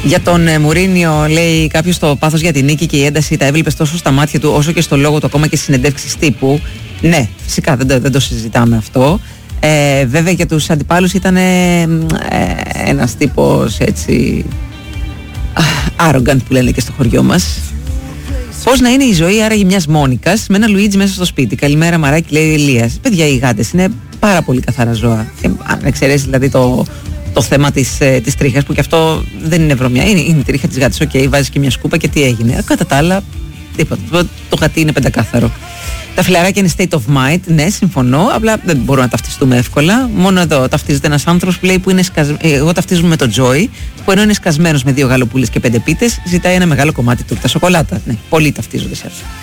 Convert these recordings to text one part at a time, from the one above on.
Για τον Μουρίνιο, λέει κάποιος, το πάθος για την νίκη και η ένταση τα έβλεπες τόσο στα μάτια του όσο και στο λόγο του, ακόμα και στις συνεντεύξεις τύπου. Ναι, φυσικά δεν το συζητάμε αυτό. Βέβαια για τους αντιπάλους ήταν ένας τύπος έτσι arrogant που λένε και στο χωριό μας. Πώς να είναι η ζωή άραγε μιας Μόνικας με ένα Λουίτζι μέσα στο σπίτι? Καλημέρα Μαράκι, λέει ο Ηλίας. Παιδιά, οι γάτες είναι πάρα πολύ καθαρά ζώα. Αν εξαιρέσει δηλαδή το θέμα της τρίχας, που και αυτό δεν είναι βρωμιά, είναι η τρίχα της γάτης. Οκ, βάζεις και μια σκούπα και τι έγινε? Κατά τα άλλα, τίποτα. Το γατί είναι πεντακάθαρο. Τα φιλαράκια είναι state of mind, ναι, συμφωνώ. Απλά δεν μπορούμε να ταυτιστούμε εύκολα. Μόνο εδώ ταυτίζεται ένας άνθρωπος που λέει που είναι εγώ ταυτίζομαι με τον Τζόι, που ενώ είναι σκασμένος με 2 γαλοπούλες και 5 πίτες, ζητάει ένα μεγάλο κομμάτι τούρτα σοκολάτα. Ναι, πολλοί ταυτίζονται σε αυτό.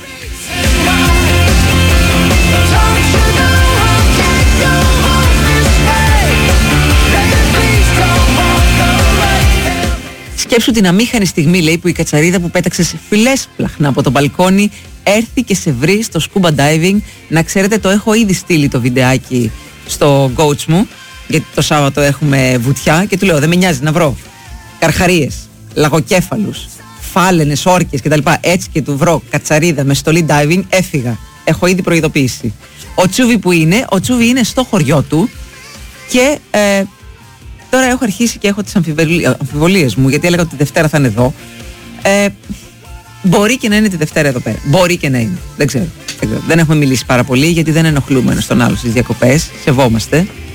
Σκέψου την αμήχανη στιγμή, λέει, που η κατσαρίδα που πέταξε σε φιλές πλαχνά από το μπαλκόνι έρθει και σε βρει στο scuba diving. Να ξέρετε, το έχω ήδη στείλει το βιντεάκι στο coach μου, γιατί το Σάββατο έχουμε βουτιά, και του λέω δεν με νοιάζει να βρω καρχαρίες, λαγοκέφαλους, φάλαινες, όρκες κτλ. Έτσι και του βρω κατσαρίδα με στολή diving, έφυγα. Έχω ήδη προειδοποιήσει. Ο Τσούβι που είναι, ο Τσούβι είναι στο χωριό του και τώρα έχω αρχίσει και έχω τις αμφιβολίες μου, γιατί έλεγα ότι τη Δευτέρα θα είναι εδώ. Μπορεί και να είναι τη Δευτέρα εδώ πέρα. Μπορεί και να είναι. Δεν ξέρω. Δεν έχουμε μιλήσει πάρα πολύ, γιατί δεν ενοχλούμε ένας τον άλλο στις διακοπές. Σεβόμαστε.